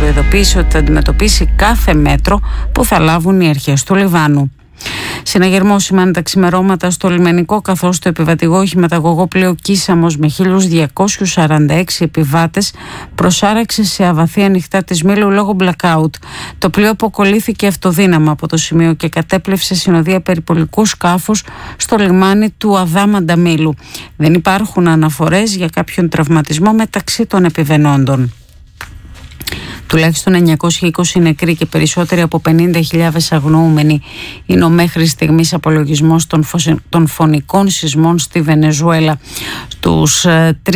προειδοποίησε ότι θα αντιμετωπίσει κάθε μέτρο που θα λάβουν οι αρχές του Λιβάνου. Συναγερμό σημαίνει τα ξημερώματα στο λιμενικό, καθώς το επιβατικό οχηματαγωγό πλοίο Κίσαμος με 1.246 επιβάτες προσάραξε σε αβαθή ανοιχτά της Μήλου λόγω blackout. Το πλοίο αποκολλήθηκε αυτοδύναμα από το σημείο και κατέπλευσε συνοδεία περιπολικού σκάφους στο λιμάνι του Αδάμαντα Μήλου. Δεν υπάρχουν αναφορές για κάποιον τραυματισμό μεταξύ των επιβαινόντων. Τουλάχιστον 920 νεκροί και περισσότεροι από 50.000 αγνοούμενοι είναι ο μέχρι στιγμής απολογισμός των φωνικών σεισμών στη Βενεζουέλα. Τους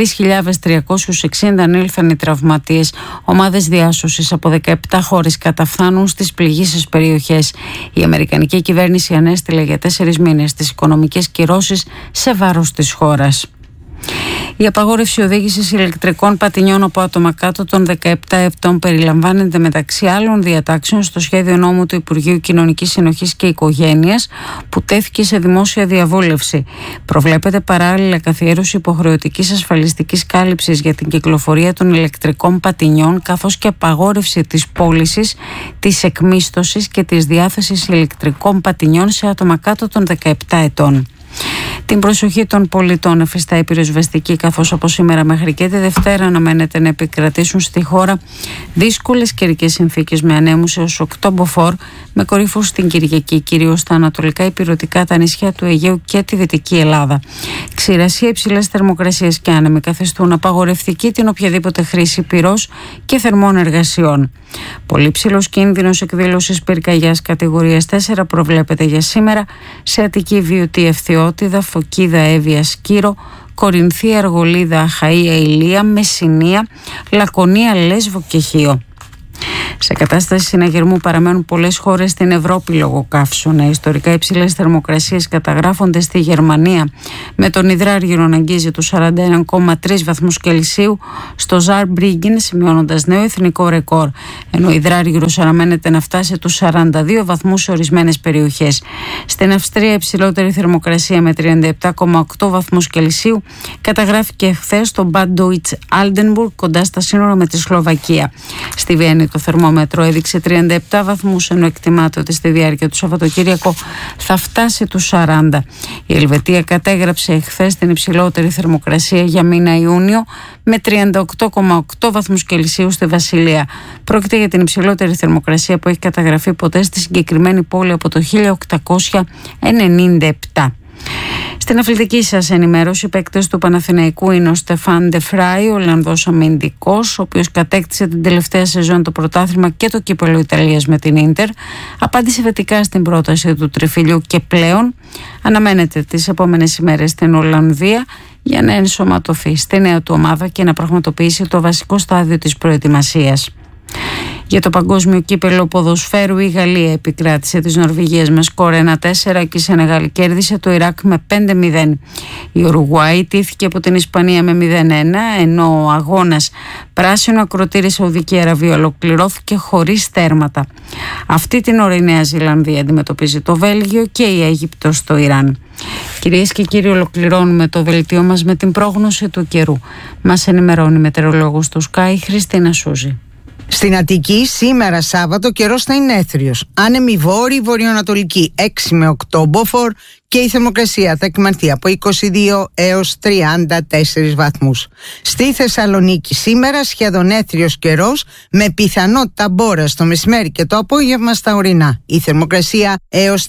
3.360 ανήλθαν οι τραυματίες. Ομάδες διάσωσης από 17 χώρες καταφθάνουν στις πληγείσες περιοχές. Η Αμερικανική κυβέρνηση ανέστειλε για 4 μήνες τις οικονομικές κυρώσεις σε βάρος της χώρας. Η απαγόρευση οδήγησης ηλεκτρικών πατινιών από άτομα κάτω των 17 ετών περιλαμβάνεται μεταξύ άλλων διατάξεων στο σχέδιο νόμου του Υπουργείου Κοινωνικής Συνοχής και Οικογένειας που τέθηκε σε δημόσια διαβούλευση. Προβλέπεται παράλληλα καθιέρωση υποχρεωτικής ασφαλιστικής κάλυψης για την κυκλοφορία των ηλεκτρικών πατινιών, καθώς και απαγόρευση της πώλησης, της εκμίσθωσης και της διάθεσης ηλεκτρικών πατινιών σε άτομα κάτω των 17 ετών. Την προσοχή των πολιτών εφιστά η πυροσβεστική, καθώς από σήμερα μέχρι και τη Δευτέρα αναμένεται να επικρατήσουν στη χώρα δύσκολες καιρικές συνθήκες με ανέμους έως 8 μποφόρ, με κορύφους στην Κυριακή, κυρίως στα ανατολικά ηπειρωτικά, τα νησιά του Αιγαίου και τη Δυτική Ελλάδα. Ξηρασία, υψηλές θερμοκρασίες και άνεμοι καθιστούν απαγορευτική την οποιαδήποτε χρήση πυρός και θερμών εργασιών. Πολύ ψηλός κίνδυνος εκδήλωσης πυρκαγιάς κατηγορίας 4 προβλέπεται για σήμερα σε Αττική, Βιωτή, Ευθυότιδα, Φωκίδα, Εύβοια, Σκύρο, Κορινθία, Αργολίδα, Αχαΐα, Ηλία, Μεσσηνία, Λακωνία, Λέσβο και Χίο. Σε κατάσταση συναγερμού παραμένουν πολλές χώρες στην Ευρώπη λόγω καύσωνα. Ιστορικά υψηλές θερμοκρασίες καταγράφονται στη Γερμανία, με τον υδράργυρο να αγγίζει τους 41,3 βαθμούς Κελσίου στο Ζαρμπρίγκεν, σημειώνοντας νέο εθνικό ρεκόρ, ενώ ο υδράργυρος αναμένεται να φτάσει τους 42 βαθμούς σε ορισμένες περιοχές. Στην Αυστρία υψηλότερη θερμοκρασία με 37,8 βαθμούς Κελσίου καταγράφηκε χθες στο Μπαντ Ντόιτς Άλντενμπουργκ, κοντά στα σύνορα με τη Σλοβακία. Στη Βιέννη το θερμόμετρο έδειξε 37 βαθμούς, ενώ εκτιμάται ότι στη διάρκεια του Σαββατοκύριακο θα φτάσει τους 40. Η Ελβετία κατέγραψε εχθές την υψηλότερη θερμοκρασία για μήνα Ιούνιο με 38,8 βαθμούς Κελσίου στη Βασιλεία. Πρόκειται για την υψηλότερη θερμοκρασία που έχει καταγραφεί ποτέ στη συγκεκριμένη πόλη από το 1897. Στην αθλητική σας ενημέρωση, οι παίκτες του Παναθηναϊκού είναι ο Στεφάν Ντε Φράι, ο Ολλανδός αμυντικός, ο οποίος κατέκτησε την τελευταία σεζόν το πρωτάθλημα και το κύπελλο Ιταλίας με την Ίντερ. Απάντησε θετικά στην πρόταση του τριφυλιού και πλέον αναμένεται τις επόμενες ημέρες στην Ολλανδία για να ενσωματωθεί στη νέα του ομάδα και να πραγματοποιήσει το βασικό στάδιο της προετοιμασίας. Για το παγκόσμιο κύπελλο ποδοσφαίρου, η Γαλλία επικράτησε της Νορβηγίας με σκορ 1-4 και η Σενεγάλη κέρδισε το Ιράκ με 5-0. Η Ουρουγουάη τύχηκε από την Ισπανία με 0-1, ενώ ο αγώνας πράσινο ακροτήρι Σαουδική Αραβία ολοκληρώθηκε χωρίς τέρματα. Αυτή την ώρα η Νέα Ζηλανδία αντιμετωπίζει το Βέλγιο και η Αίγυπτος το Ιράν. Κυρίες και κύριοι, ολοκληρώνουμε το δελτίο μας με την πρόγνωση του καιρού. Μας ενημερώνει η μετεωρολόγος του Sky, Χριστίνα Σούζη. Στην Αττική σήμερα Σάββατο καιρός θα είναι έθριος. Άνεμη βόρειο-βορειοανατολική 6 με 8 μποφόρ και η θερμοκρασία θα εκμανθεί από 22 έως 34 βαθμούς. Στη Θεσσαλονίκη σήμερα σχεδόν έθριος καιρός με πιθανότητα μπόρα στο μεσημέρι και το απόγευμα στα ορεινά. Η θερμοκρασία έως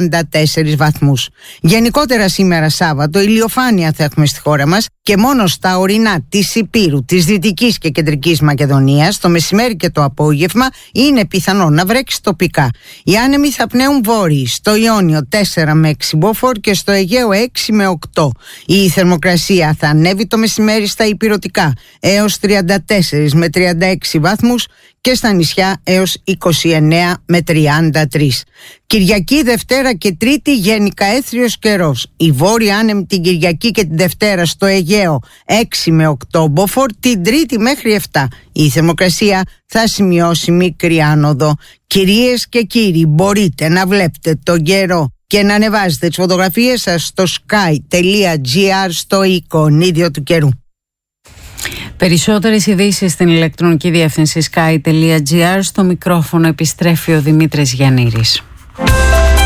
34 βαθμούς. Γενικότερα σήμερα Σάββατο ηλιοφάνεια θα έχουμε στη χώρα μας και μόνο στα ορεινά της Ηπείρου, της Δυτικής και Κεντρικής Μακεδονίας το μεσημέρι και το απόγευμα είναι πιθανό να βρέξει τοπικά. Οι άνεμοι θα πνέουν βόρειοι, στο Ιόνιο 4 με 6 μποφόρ και στο Αιγαίο 6 με 8. Η θερμοκρασία θα ανέβει το μεσημέρι στα ηπειρωτικά έως 34 με 36 βαθμούς και στα νησιά έως 29 με 33. Κυριακή, Δευτέρα και Τρίτη γενικά έθριος καιρός. Η βόρεια άνεμη την Κυριακή και την Δευτέρα στο Αιγαίο 6 με 8 μποφόρ, την Τρίτη μέχρι 7. Η θερμοκρασία θα σημειώσει μικρή άνοδο. Κυρίες και κύριοι, μπορείτε να βλέπετε τον καιρό και να ανεβάζετε τις φωτογραφίες σας στο sky.gr στο εικονίδιο του καιρού. Περισσότερες ειδήσεις στην ηλεκτρονική διεύθυνση sky.gr. Στο μικρόφωνο επιστρέφει ο Δημήτρης Γιαννήρης.